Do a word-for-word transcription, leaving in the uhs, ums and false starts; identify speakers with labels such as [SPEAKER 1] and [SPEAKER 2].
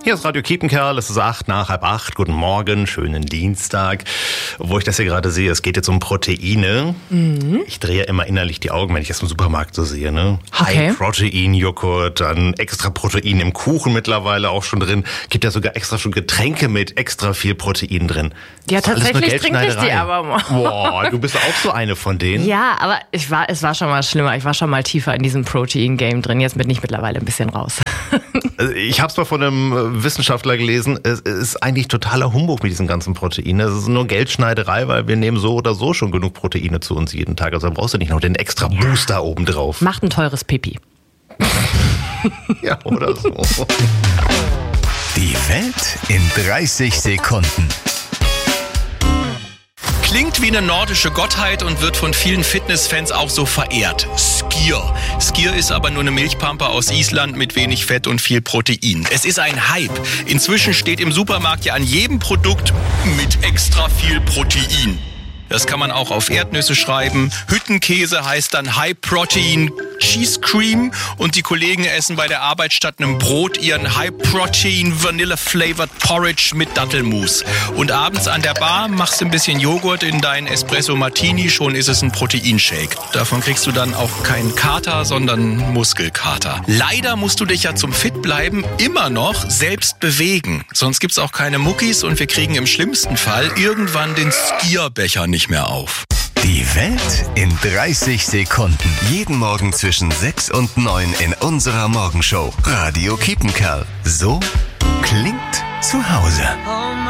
[SPEAKER 1] Hier ist Radio Kiepenkerl, es ist acht nach halb acht. Guten Morgen, schönen Dienstag. Wo ich das hier gerade sehe, es geht jetzt um Proteine. Mhm. Ich drehe immer innerlich die Augen, wenn ich das im Supermarkt so sehe. Ne?
[SPEAKER 2] Okay.
[SPEAKER 1] High-Protein-Joghurt, dann extra Protein im Kuchen mittlerweile auch schon drin. Gibt ja sogar extra schon Getränke mit extra viel Protein drin.
[SPEAKER 2] Ja, tatsächlich trinke ich die aber mal.
[SPEAKER 1] Boah, du bist auch so eine von denen.
[SPEAKER 2] Ja, aber ich war, es war schon mal schlimmer. Ich war schon mal tiefer in diesem Protein-Game drin. Jetzt bin ich mittlerweile ein bisschen raus.
[SPEAKER 1] Ich habe es mal von einem Wissenschaftler gelesen, es ist eigentlich totaler Humbug mit diesen ganzen Proteinen. Es ist nur Geldschneiderei, weil wir nehmen so oder so schon genug Proteine zu uns jeden Tag. Also da brauchst du nicht noch den extra Booster obendrauf.
[SPEAKER 2] Macht ein teures Pipi.
[SPEAKER 1] Ja, oder so.
[SPEAKER 3] Die Welt in dreißig Sekunden.
[SPEAKER 4] Klingt wie eine nordische Gottheit und wird von vielen Fitnessfans auch so verehrt. Skier. Skier ist aber nur eine Milchpampe aus Island mit wenig Fett und viel Protein. Es ist ein Hype. Inzwischen steht im Supermarkt ja an jedem Produkt mit extra viel Protein. Das kann man auch auf Erdnüsse schreiben. Hüttenkäse heißt dann High Protein Cheese Cream und die Kollegen essen bei der Arbeit statt einem Brot ihren High Protein Vanilla Flavored Porridge mit Dattelmus. Und abends an der Bar machst du ein bisschen Joghurt in deinen Espresso Martini, schon ist es ein Proteinshake. Davon kriegst du dann auch keinen Kater, sondern Muskelkater. Leider musst du dich ja zum Fit bleiben immer noch selbst bewegen. Sonst gibt's auch keine Muckis und wir kriegen im schlimmsten Fall irgendwann den Skierbecher nicht mehr auf.
[SPEAKER 3] Die Welt in dreißig Sekunden. Jeden Morgen zwischen sechs und neun in unserer Morgenshow. Radio Kiepenkerl. So klingt zu Hause.